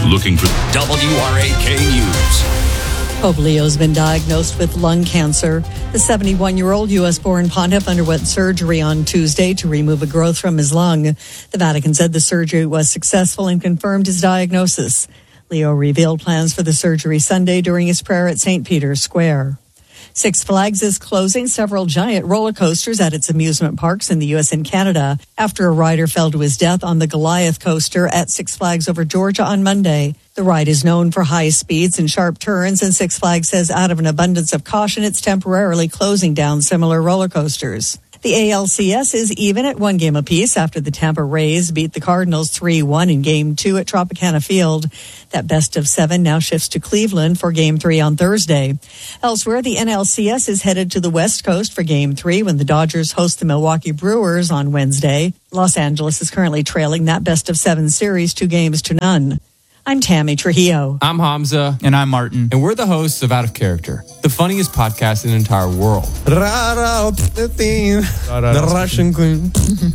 looking for WRAK News. Pope Leo's been diagnosed with lung cancer. The 71-year-old U.S.-born pontiff underwent surgery on Tuesday to remove a growth from his lung. The Vatican said the surgery was successful and confirmed his diagnosis. Leo revealed plans for the surgery Sunday during his prayer at St. Peter's Square. Six Flags is closing several giant roller coasters at its amusement parks in the U.S. and Canada after a rider fell to his death on the Goliath coaster at Six Flags over Georgia on Monday. The ride is known for high speeds and sharp turns, and Six Flags says out of an abundance of caution, it's temporarily closing down similar roller coasters. The ALCS is even at one game apiece after the Tampa Rays beat the Cardinals 3-1 in Game 2 at Tropicana Field. That best of seven now shifts to Cleveland for Game 3 on Thursday. Elsewhere, the NLCS is headed to the West Coast for Game 3 when the Dodgers host the Milwaukee Brewers on Wednesday. Los Angeles is currently trailing that best of seven series 2-0. I'm Tammy Trujillo. I'm Hamza. And I'm Martin. And we're the hosts of Out of Character, the funniest podcast in the entire world. The Russian queen.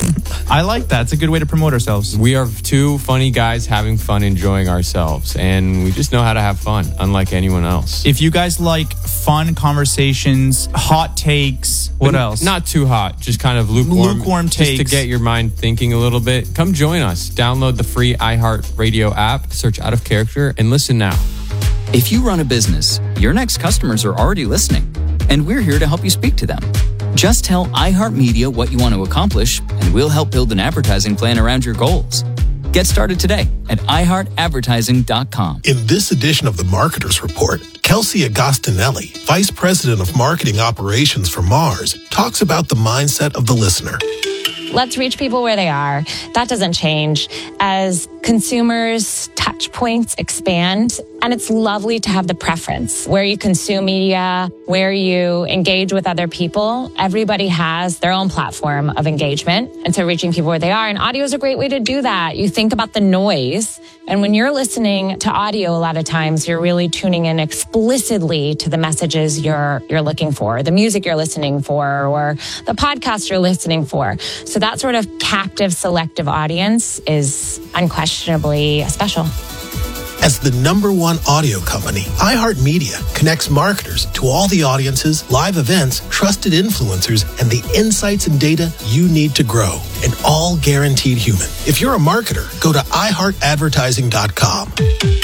I like that. It's a good way to promote ourselves. We are two funny guys having fun, enjoying ourselves. And we just know how to have fun, unlike anyone else. If you guys like fun conversations, hot takes, what else? Not too hot, just kind of lukewarm takes. Just to get your mind thinking a little bit. Come join us. Download the free iHeartRadio app, search Out of Character, and listen now. If you run a business, your next customers are already listening, and we're here to help you speak to them. Just tell iHeartMedia what you want to accomplish, and we'll help build an advertising plan around your goals. Get started today at iHeartAdvertising.com. In this edition of the Marketers Report, Kelsey Agostinelli, Vice President of Marketing Operations for Mars, talks about the mindset of the listener. Let's reach people where they are. That doesn't change. As consumers' touch points expand, and it's lovely to have the preference where you consume media, where you engage with other people. Everybody has their own platform of engagement. And so reaching people where they are, and audio is a great way to do that. You think about the noise, and when you're listening to audio, a lot of times you're really tuning in explicitly to the messages you're looking for, the music you're listening for, or the podcast you're listening for. So that sort of captive, selective audience is unquestionably special. As the #1 audio company, iHeartMedia connects marketers to all the audiences, live events, trusted influencers, and the insights and data you need to grow. And all guaranteed human. If you're a marketer, go to iHeartAdvertising.com.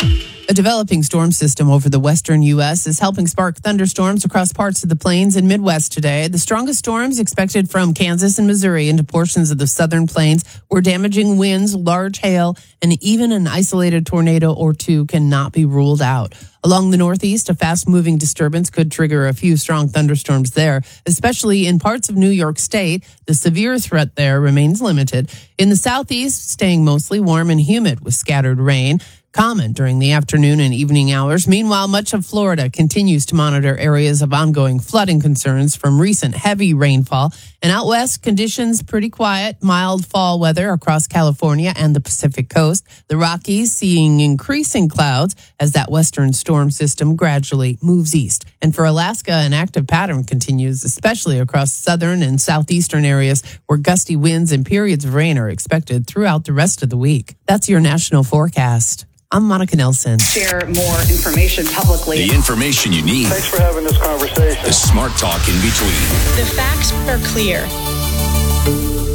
A developing storm system over the western U.S. is helping spark thunderstorms across parts of the plains and Midwest today. The strongest storms expected from Kansas and Missouri into portions of the southern plains, where damaging winds, large hail, and even an isolated tornado or two cannot be ruled out. Along the northeast, a fast-moving disturbance could trigger a few strong thunderstorms there, especially in parts of New York State. The severe threat there remains limited. In the southeast, staying mostly warm and humid with scattered rain. Common during the afternoon and evening hours. Meanwhile, much of Florida continues to monitor areas of ongoing flooding concerns from recent heavy rainfall. And out west, conditions pretty quiet, mild fall weather across California and the Pacific coast. The Rockies seeing increasing clouds as that western storm system gradually moves east. And for Alaska, an active pattern continues, especially across southern and southeastern areas where gusty winds and periods of rain are expected throughout the rest of the week. That's your national forecast. I'm Monica Nelson. Share more information publicly. The information you need. Thanks for having this conversation. The smart talk in between. The facts are clear.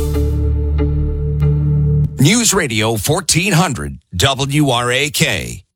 News Radio 1400 WRAK.